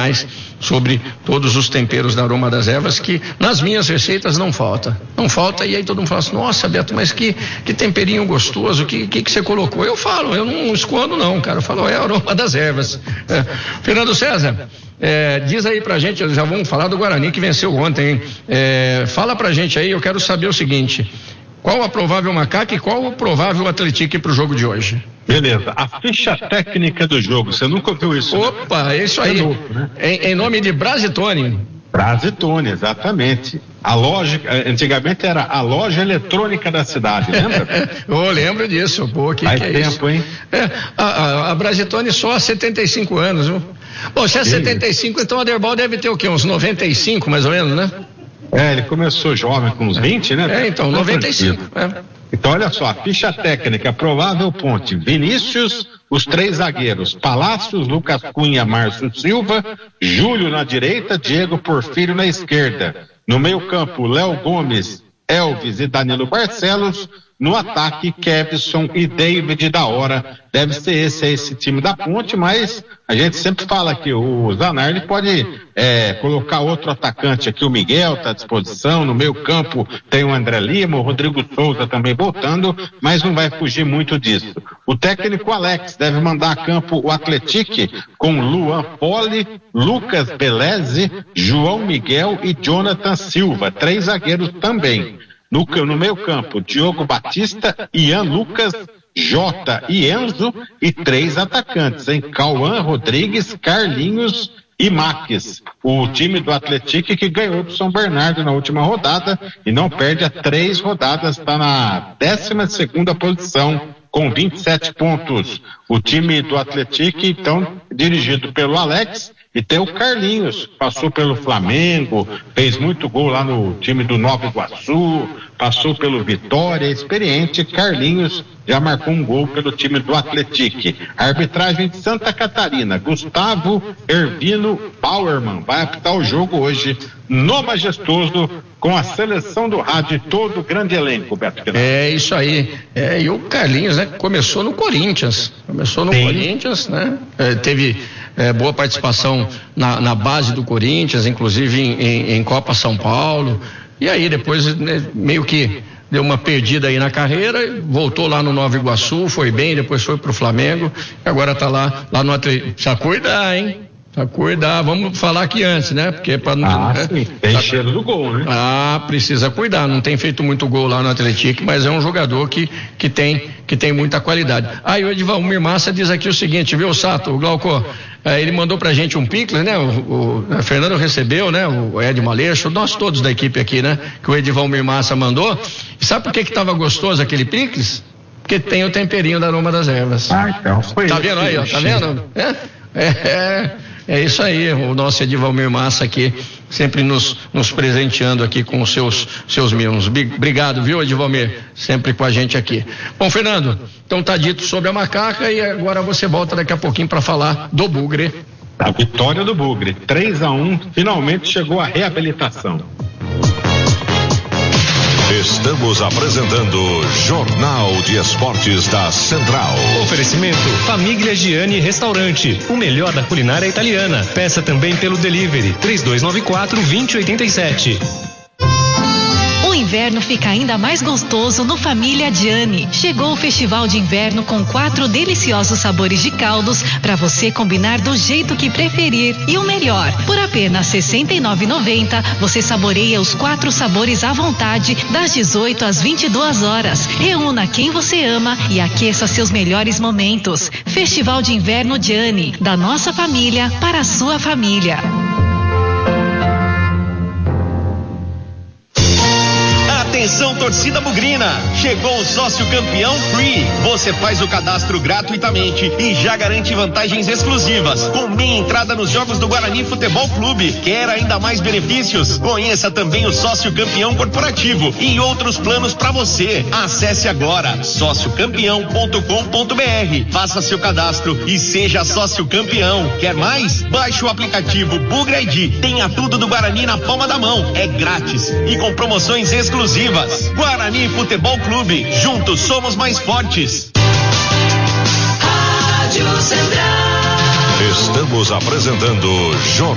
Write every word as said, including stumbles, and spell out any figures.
mais sobre todos os temperos da Aroma das Ervas, que nas minhas receitas não falta. Não falta, e aí todo mundo fala assim, nossa, Beto, mas que, que temperinho gostoso, que, que que você colocou? Eu falo, eu não escondo não, cara, eu falo, é a Aroma das Ervas. É. Fernando César, é, diz aí pra gente, já vamos falar do Guarani que venceu ontem, hein? É, fala pra gente aí, eu quero saber o seguinte, qual a provável Macaca e qual o provável Atlético para o jogo de hoje? Beleza, a ficha técnica do jogo, você nunca ouviu isso? Opa, né? É isso aí, é novo, né? em, em nome de Brasitone. Brasitone, exatamente. A loja, antigamente era a loja eletrônica da cidade, lembra? Eu lembro disso, pô, que, Faz que é tempo, isso? Hein? É, a, a, a Brasitone só há setenta e cinco anos, viu? Bom, se é setenta e cinco, então a Derbal deve ter o quê? Uns noventa e cinco, mais ou menos, né? É, ele começou jovem com uns vinte, né? É, então, noventa e cinco. É. Então, olha só, a ficha técnica, provável ponte, Vinícius, os três zagueiros, Palácios, Lucas Cunha, Márcio Silva, Júlio na direita, Diego Porfírio na esquerda. No meio campo, Léo Gomes, Elvis e Danilo Barcelos. No ataque, Kevson e David da Hora. Deve ser esse, esse time da ponte, mas a gente sempre fala que o Zanardi pode é, colocar outro atacante aqui, o Miguel está à disposição, no meio campo tem o André Lima, o Rodrigo Souza também voltando, mas não vai fugir muito disso. O técnico Alex deve mandar a campo o Atlético com Luan Poli, Lucas Beleze, João Miguel e Jonathan Silva, três zagueiros também. No, no meio campo, Diogo Batista, Ian Lucas, Jota e Enzo, e três atacantes, em Cauã Rodrigues, Carlinhos e Maques. O time do Atlético que ganhou do São Bernardo na última rodada e não perde a três rodadas, está na décima segunda posição com vinte e sete pontos. O time do Atlético, então, dirigido pelo Alex, e tem o Carlinhos, passou pelo Flamengo, fez muito gol lá no time do Nova Iguaçu, passou pelo Vitória, experiente. Carlinhos já marcou um gol pelo time do Atlético. A arbitragem de Santa Catarina, Gustavo Ervino Bauerman, vai apitar o jogo hoje no Majestoso com a seleção do rádio e todo o grande elenco, Beto. É isso aí. É, e o Carlinhos, né, começou no Corinthians, começou no Sim. Corinthians, né, é, teve é, boa participação na, na base do Corinthians, inclusive em, em, em Copa São Paulo, e aí depois, né, meio que deu uma perdida aí na carreira, voltou lá no Nova Iguaçu, foi bem, depois foi pro Flamengo, e agora tá lá, lá no Atlético. Precisa cuidar, hein? Precisa cuidar, vamos falar aqui antes, né? Porque para não. Ah, né? sim. Tem tá... cheiro do gol, né? Ah, precisa cuidar, não tem feito muito gol lá no Atlético, mas é um jogador que, que, tem, que tem muita qualidade. Ah, e o Edvalmir Massa diz aqui o seguinte, viu, Sato, o Glauco, eh, ele mandou pra gente um picles, né? O, o, o Fernando recebeu, né? O Ed Maleixo, nós todos da equipe aqui, né? Que o Edvalmir Massa mandou. E sabe por que que tava gostoso aquele picles? Porque tem o temperinho da Aroma das Ervas. Ah, então foi. Tá vendo aí, ó? Tá vendo? É, é, é, é isso aí, o nosso Edvalmir Massa aqui, sempre nos, nos presenteando aqui com os seus, seus mimos. Obrigado, viu, Edvalmir? Sempre com a gente aqui. Bom, Fernando, então tá dito sobre a Macaca e agora você volta daqui a pouquinho para falar do Bugre. A vitória do Bugre, três a um, finalmente chegou a reabilitação. Estamos apresentando Jornal de Esportes da Central. Oferecimento Famiglia Gianni Restaurante, o melhor da culinária italiana. Peça também pelo delivery três dois nove quatro, dois zero oito sete. O inverno fica ainda mais gostoso no Família Gianni. Chegou o Festival de Inverno com quatro deliciosos sabores de caldos para você combinar do jeito que preferir. E o melhor, por apenas sessenta e nove reais e noventa centavos você saboreia os quatro sabores à vontade das dezoito às vinte e duas horas. Reúna quem você ama e aqueça seus melhores momentos. Festival de Inverno Gianni, da nossa família para a sua família. Atenção, torcida bugrina, chegou o sócio campeão Free. Você faz o cadastro gratuitamente e já garante vantagens exclusivas, com meia entrada nos jogos do Guarani Futebol Clube. Quer ainda mais benefícios? Conheça também o sócio campeão corporativo e outros planos para você. Acesse agora sócio campeão ponto com ponto br, faça seu cadastro e seja sócio campeão. Quer mais? Baixe o aplicativo Bugre I D. Tenha tudo do Guarani na palma da mão. É grátis e com promoções exclusivas. Guarani Futebol Clube, juntos somos mais fortes. Rádio Central. Estamos apresentando Jornal